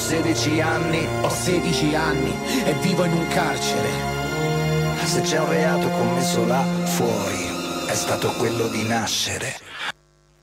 16 anni, Ho 16 anni e vivo in un carcere. se c'è un reato commesso là fuori, è stato quello di nascere.